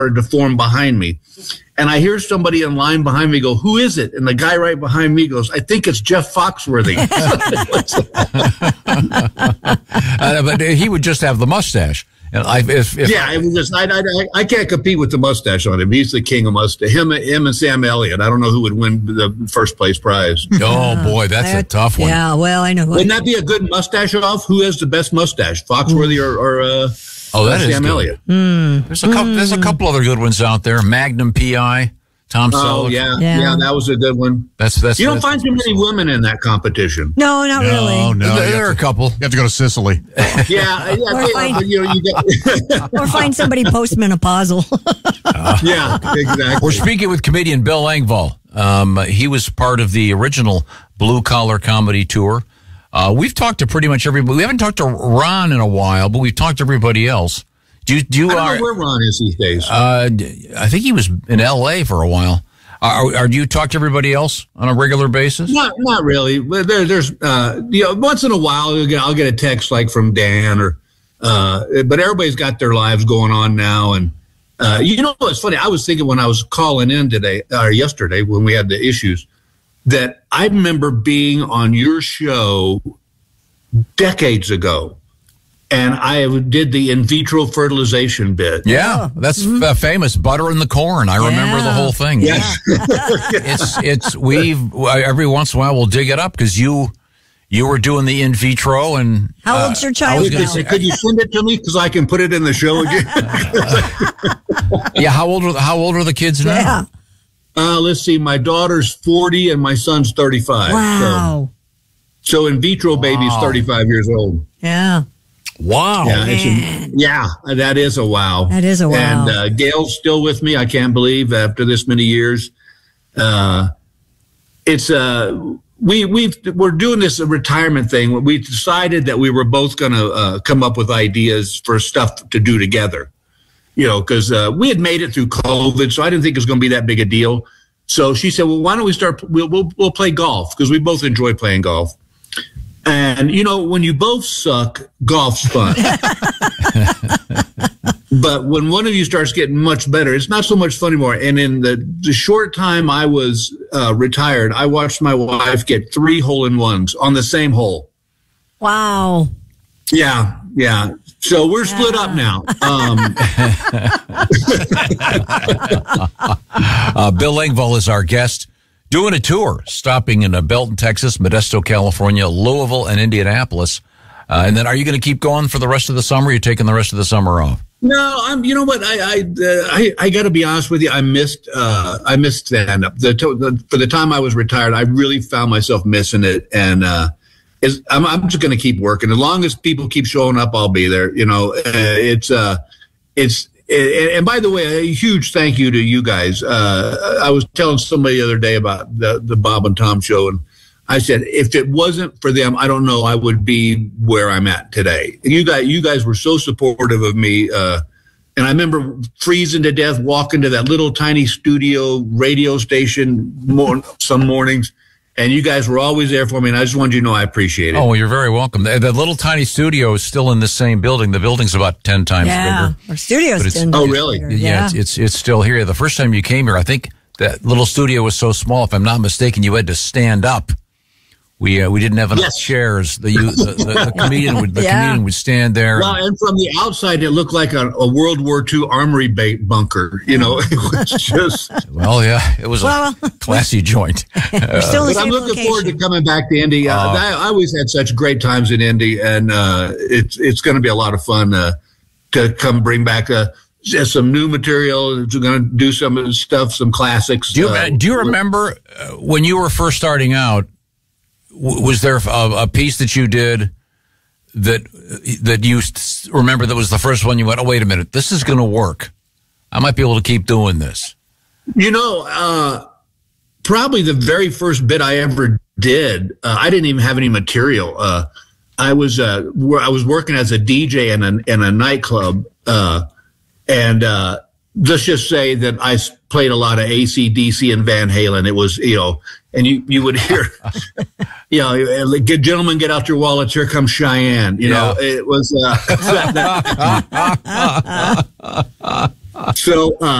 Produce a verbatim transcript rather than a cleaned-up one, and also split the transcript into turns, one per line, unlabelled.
started to form behind me. And I hear somebody in line behind me go, "Who is it?" And the guy right behind me goes, "I think it's Jeff Foxworthy."
uh, but he would just have the mustache. And I, if, if
yeah, it was just I, I, I can't compete with the mustache on him. He's the king of mustache. Him, him, and Sam Elliott. I don't know who would win the first place prize.
Oh boy, that's
I,
a tough one.
Yeah, well, I know.
Wouldn't that be a good mustache off? Who has the best mustache, Foxworthy or, or uh,
oh, that
Sam
is
Elliott?
Mm.
There's a couple. There's a couple other good ones out there. Magnum P I. Tom Selleck.
Oh yeah,
yeah,
yeah, that was a good one.
That's that's.
You don't
that's
find too many women in that competition.
No, not
No,
really.
no.
there
you
are
have
a
to-
couple.
You have to go to Sicily.
Yeah, yeah,
Or
yeah,
find-
but, you know, you get,
Or find somebody postmenopausal.
yeah, exactly.
We're speaking with comedian Bill Engvall. Um, he was part of the original Blue Collar Comedy Tour. Uh, we've talked to pretty much everybody. We haven't talked to Ron in a while, but we've talked to everybody else. Do you? Do you
I don't
are,
know where Ron is these days.
Uh, I think he was in L A for a while. Are, are do you talk to everybody else on a regular basis?
Not, not really. There, there's, uh, you know, once in a while I'll get, I'll get a text like from Dan or, uh, but everybody's got their lives going on now. And, uh, you know, it's funny. I was thinking when I was calling in today or yesterday when we had the issues that I remember being on your show decades ago. And I did the in vitro fertilization bit.
Yeah, that's
Mm-hmm.
uh, famous. Butter in the corn. I remember
Yeah.
the whole thing.
Yeah.
it's it's we've every once in a while we'll dig it up because you you were doing the in vitro and
How
uh,
old's your
I
child
was
Could,
gonna
now?
say-
could you send it to me because I can put it in the show again?
yeah, how old are how old are the kids now?
Yeah.
uh, let's see. My daughter's forty and my son's thirty-five.
Wow.
So, so in vitro baby's
Wow.
thirty-five years old.
Yeah.
Wow.
Yeah, it's a, yeah, that is a wow.
That is a wow.
And uh, Gail's still with me. I can't believe after this many years. Uh, it's uh, we we we're doing this retirement thing. We decided that we were both going to uh, come up with ideas for stuff to do together. You know, because uh, we had made it through COVID, so I didn't think it was going to be that big a deal. So she said, "Well, why don't we start? We'll we'll, we'll play golf because we both enjoy playing golf." And, you know, when you both suck, golf's fun. But when one of you starts getting much better, it's not so much fun anymore. And in the, the short time I was uh, retired, I watched my wife get three hole-in-ones on the same hole.
Wow.
Yeah, yeah. So we're split up now. Um,
uh, Bill Engvall is our guest. Doing a tour, stopping in uh, Belton, Texas, Modesto, California, Louisville, and Indianapolis. Uh, and then are you going to keep going for the rest of the summer? Or are you taking the rest of the summer off?
No, I'm. You know what? I I uh, I, I got to be honest with you. I missed. Uh, I missed stand up. The, the for the time I was retired, I really found myself missing it. And uh, is I'm I'm just going to keep working. As long as people keep showing up, I'll be there. You know, uh, it's uh, it's. And by the way, a huge thank you to you guys. Uh, I was telling somebody the other day about the the Bob and Tom show, and I said if it wasn't for them, I don't know I would be where I'm at today. You guys, you guys were so supportive of me, uh, and I remember freezing to death walking to that little tiny studio radio station more, some mornings, and you guys were always there for me. And I just wanted you to know I appreciate it.
Oh, well, you're very welcome. The, the little tiny studio is still in the same building. The building's about ten times
Yeah.
bigger.
Our studio's
But it's-
ten
Oh,
times
really?
bigger.
Yeah,
Yeah.
It's, it's it's still here. The first time you came here, I think that little studio was so small. If I'm not mistaken, you had to stand up. We uh, we didn't have enough
Yes.
chairs. The, you, the, the, the comedian would the
Yeah.
comedian would stand there.
Well, and from the outside, it looked like a, a World War Two armory ba- bunker. You know, it was just.
Well, yeah, it was
Well,
a classy joint.
We're still in the
But I'm
same
looking
location.
forward to coming back to Indy. Uh,
Uh,
I, I always had such great times in Indy, and uh, it's it's going to be a lot of fun uh, to come bring back uh, some new material. We're going to do some stuff, some classics.
Do you,
uh,
do you remember uh, when you were first starting out? W- was there a, a piece that you did that that you s- remember that was the first one you went, oh, wait a minute, this is going to work. I might be able to keep doing this.
You know, uh, probably the very first bit I ever did, uh, I didn't even have any material. Uh, I was uh, I was working as a D J in a in a nightclub, uh, and uh, let's just say that I s- played a lot of A C D C and Van Halen. It was, you know, and you, you would hear, you know, like, "Good gentlemen, get out your wallets. Here comes Cheyenne." You know, it was. Uh, So, uh,